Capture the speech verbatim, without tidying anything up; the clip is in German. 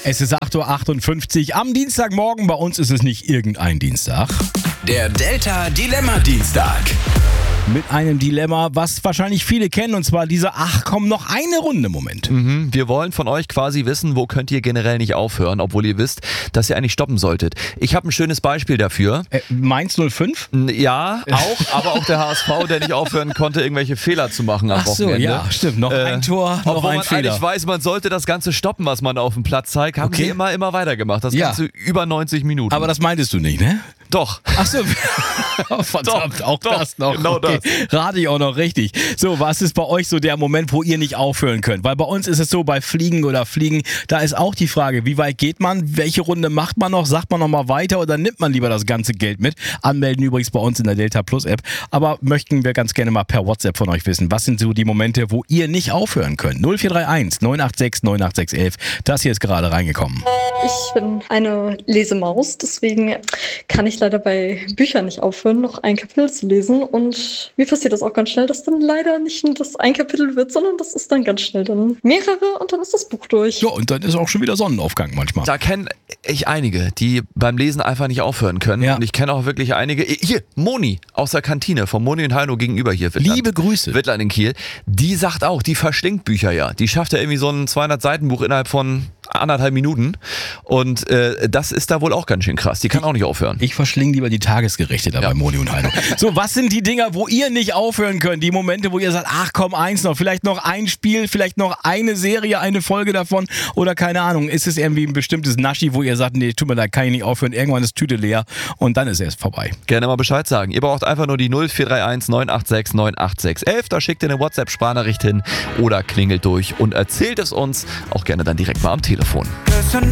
Es ist acht Uhr achtundfünfzig am Dienstagmorgen. Bei uns ist es nicht irgendein Dienstag. Der Delta Dilemma Dienstag. Mit einem Dilemma, was wahrscheinlich viele kennen, und zwar dieser Ach komm, noch eine Runde Moment. Mhm, wir wollen von euch quasi wissen, wo könnt ihr generell nicht aufhören, obwohl ihr wisst, dass ihr eigentlich stoppen solltet. Ich habe ein schönes Beispiel dafür. Äh, Mainz null fünf? Ja, auch, aber auch der H S V, der nicht aufhören konnte, irgendwelche Fehler zu machen am Ach so, Wochenende. ja, stimmt. Noch Äh, ein Tor, noch obwohl ein man Fehler. eigentlich weiß, man sollte das Ganze stoppen, was man auf dem Platz zeigt, haben Okay. sie immer, immer weitergemacht. Das Ja. Ganze über neunzig Minuten. Aber das meintest du nicht, ne? Doch. Ach so, verdammt, Doch, auch doch, das noch. genau okay. Rate ich auch noch richtig. So, was ist bei euch so der Moment, wo ihr nicht aufhören könnt? Weil bei uns ist es so, bei Fliegen oder Fliegen, da ist auch die Frage, wie weit geht man? Welche Runde macht man noch? Sagt man noch mal weiter oder nimmt man lieber das ganze Geld mit? Anmelden übrigens bei uns in der Delta Plus App. Aber möchten wir ganz gerne mal per WhatsApp von euch wissen, was sind so die Momente, wo ihr nicht aufhören könnt? null vier drei eins neun acht sechs neun acht sechs eins. Das hier ist gerade reingekommen. Ich bin eine Lesemaus, deswegen kann ich leider bei Büchern nicht aufhören, noch ein Kapitel zu lesen. Und mir passiert das auch ganz schnell, dass dann leider nicht nur das ein Kapitel wird, sondern das ist dann ganz schnell dann mehrere und dann ist das Buch durch. Ja, und dann ist auch schon wieder Sonnenaufgang manchmal. Da kenne ich einige, die beim Lesen einfach nicht aufhören können. Ja. Und ich kenne auch wirklich einige. Hier, Moni aus der Kantine von Moni und Heino gegenüber hier. Wittland. Liebe Grüße. Wittland in Kiel. Die sagt auch, die verschlingt Bücher ja. Die schafft ja irgendwie so ein zweihundert Seiten Buch innerhalb von anderthalb Minuten. Und äh, das ist da wohl auch ganz schön krass. Die kann auch nicht aufhören. Ich verschlinge lieber die Tagesgerichte da Ja. bei Moni und Heino. So, was sind die Dinger, wo ihr nicht aufhören könnt? Die Momente, wo ihr sagt, ach komm, eins noch, vielleicht noch ein Spiel, vielleicht noch eine Serie, eine Folge davon oder keine Ahnung. Ist es irgendwie ein bestimmtes Naschi, wo ihr sagt, nee, tut mir leid, kann ich nicht aufhören. Irgendwann ist Tüte leer und dann ist es vorbei. Gerne mal Bescheid sagen. Ihr braucht einfach nur die null vier drei eins neun acht sechs neun acht sechs eins. Da schickt ihr eine WhatsApp-Sprachnachricht hin oder klingelt durch und erzählt es uns auch gerne dann direkt mal am Telefon. Listen